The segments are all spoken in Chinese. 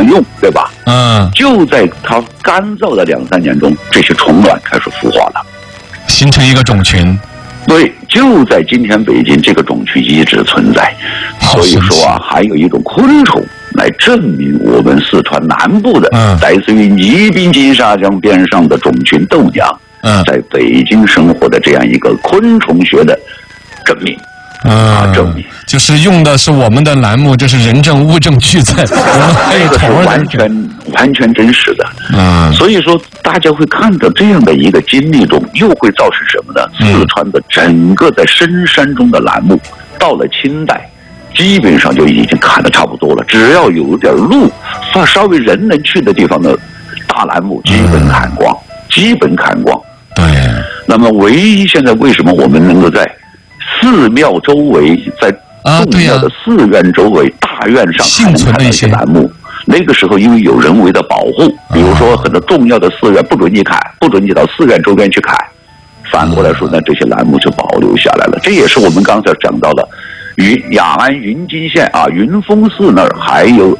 样用，对吧？就在它干燥的2、3年中，这些虫卵开始孵化了， 形成一个种群。 对，就在今天北京，这个种群一直存在。所以说啊，还有一种昆虫来证明我们四川南部的来自于宜宾金沙江边上的种群豆娘，在北京生活的这样一个昆虫学的证明。证明就是用的是我们的栏目，这是人证物证俱在，我们可以投入完全真实的。所以说大家会看到这样的一个经历中，又会造成什么呢？四川的整个在深山中的栏目，到了清代，基本上就已经砍得差不多了。只要有点路，稍微人能去的地方的大栏目，基本砍光。 对。 那么唯一现在为什么我们能够在寺庙周围，在重要的寺院周围、大院上还能看到一些栏目？那个时候因为有人为的保护，比如说很多重要的寺院不准你砍，不准你到寺院周边去砍。反过来说呢，这些栏目就保留下来了。这也是我们刚才讲到的，雅安云津县云峰寺那儿还有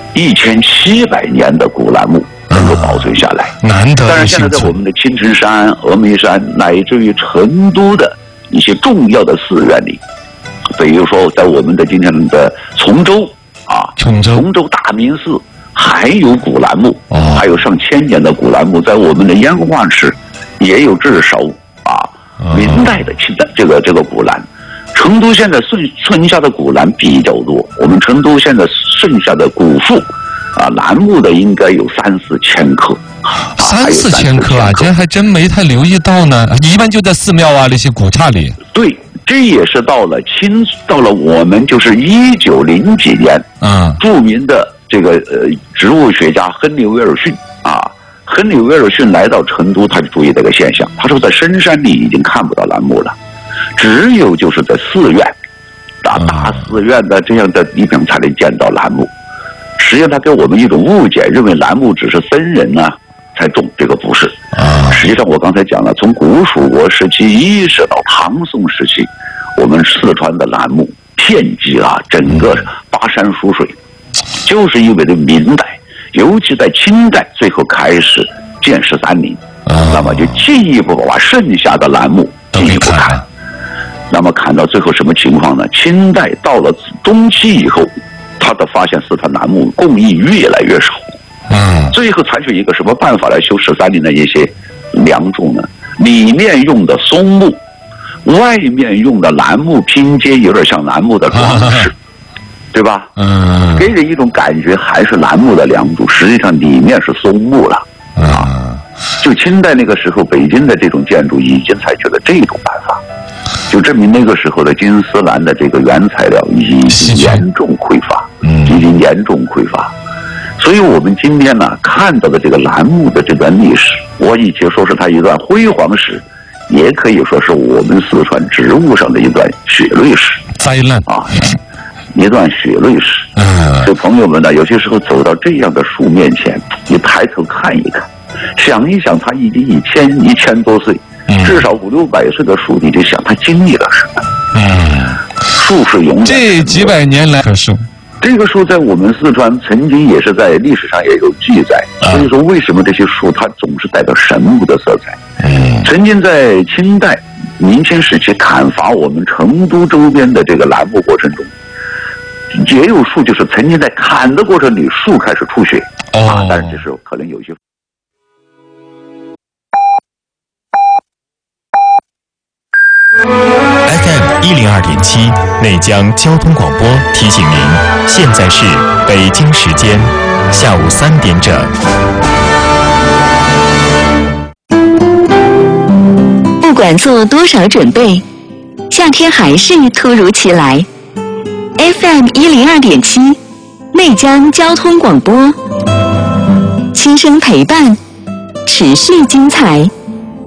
1700年的古栏目能够保存下来， 难得。 但是现在在我们的青城山、峨眉山，乃至于成都的一些重要的寺院里，比如说在我们的今天的崇州大明寺还有古栏目，还有上千年的古栏目，在我们的烟花池也有至少明代的这个古栏。成都现在剩下的古栏比较多，我们成都现在剩下的古树栏目的应该有3、4千棵 ，3、4千棵啊，这还真没太留意到呢。一般就在寺庙那些古刹里。对， 这也是到了我们就是1900几年，著名的这个植物学家亨利·威尔逊亨利·威尔逊来到成都，他就注意这个现象，他说在深山里已经看不到栏目了，只有就是在寺院大寺院的这样的地方才能见到栏目。实际上他给我们一种误解，认为栏目只是僧人才种，这个不是。实际上我刚才讲了，从古蜀国时期一直到唐宋时期，我们四川的栏目遍及整个巴山蜀水，就是因为这明代，尤其在清代最后开始建13陵，那么就进一步把剩下的栏目进一步砍，那么砍到最后什么情况呢？清代到了中期以后，他的发现四川栏目供应越来越少，最后采取一个什么办法来修13陵的一些梁柱呢？里面用的松木，外面用的栏目拼接，有点像栏目的装饰，对吧？给人一种感觉还是栏目的梁柱，实际上里面是松木了。就清代那个时候，北京的这种建筑已经采取了这种办法，就证明那个时候的金丝兰的这个原材料已经严重匮乏，所以我们今天看到的这个栏目的这段历史，我以前说是它一段辉煌史，也可以说是我们四川植物上的一段血泪史， 灾难一段血泪史。所以朋友们有些时候走到这样的树面前，你抬头看一看，想一想，它已经1000多岁，至少500、600岁的树，你就想它经历了什么？树是永远。 这几百年来， 这个树在我们四川曾经也是在历史上也有记载，所以说为什么这些树它总是带着神木的色彩？曾经在清代、明清时期砍伐我们成都周边的这个栏目过程中，也有树就是曾经在砍的过程里树开始出血但是这时候可能有些。 FM 102.7内江交通广播提醒您，现在是北京时间下午3点整。 不管做多少准备，夏天还是突如其来。FM 102.7内江交通广播，轻声陪伴，持续精彩。